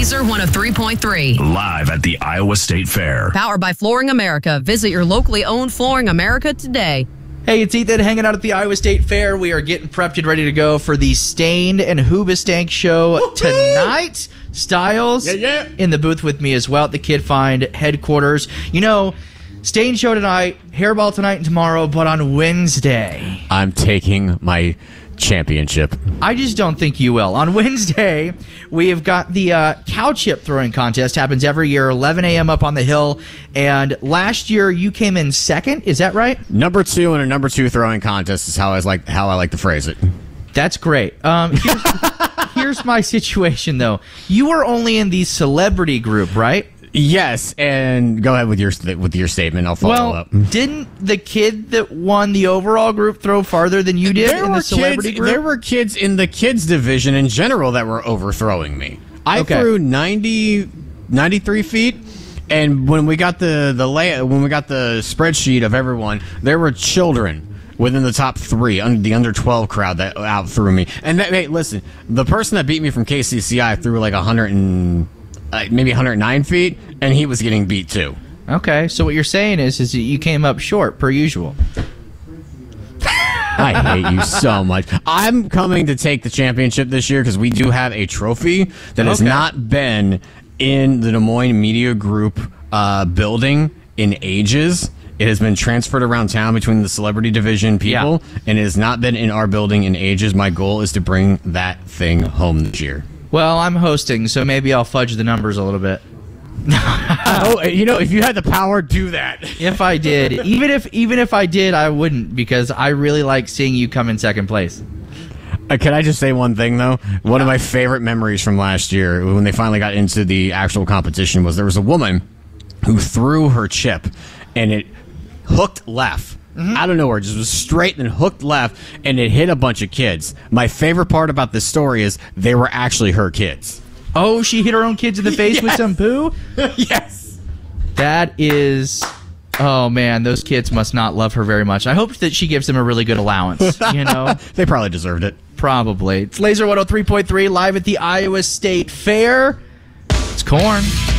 Laser 103.3. Live at the Iowa State Fair. Powered by Flooring America. Visit your locally owned Flooring America today. Hey, it's Ethan hanging out at the Iowa State Fair. We are getting prepped and ready to go for the Stained and Hoobastank show tonight. Styles in the booth with me as well at the Kid Find headquarters. You know, Stained show tonight, Hairball tonight and tomorrow, but on Wednesday, I'm taking my championship. I just don't think you will. On Wednesday, we have got the cow chip throwing contest. Happens every year, 11 a.m. up on the hill. And last year, you came in second. Is that right? Number 2 in a number 2 throwing contest is how I like to phrase it. That's great. Here's my situation, though. You were only in the celebrity group, right? Yes, and go ahead with your statement. I'll follow up. Didn't the kid that won the overall group throw farther than you did in the celebrity group? There were kids in the kids division in general that were overthrowing me. I threw 93 feet, and when we got the spreadsheet of everyone, there were children within the top 3, the under 12 crowd that out threw me. And hey, listen, the person that beat me from KCCI threw like 109 feet, and he was getting beat too. Okay, so what you're saying is that you came up short, per usual. I hate you so much. I'm coming to take the championship this year because we do have a trophy that has not been in the Des Moines Media Group building in ages. It has been transferred around town between the celebrity division people, and it has not been in our building in ages. My goal is to bring that thing home this year. Well, I'm hosting, so maybe I'll fudge the numbers a little bit. If you had the power, do that. If I did. Even if I did, I wouldn't, because I really like seeing you come in second place. Can I just say one thing, though? One of my favorite memories from last year, when they finally got into the actual competition, was there was a woman who threw her chip, and it hooked left. Out of nowhere, just was straight and hooked left, and it hit a bunch of kids. My favorite part about this story is they were actually her kids. Oh, she hit her own kids in the face with some poo? Yes. That is... Oh, man, those kids must not love her very much. I hope that she gives them a really good allowance, you know? They probably deserved it. Probably. It's Laser 103.3 live at the Iowa State Fair. It's Corn.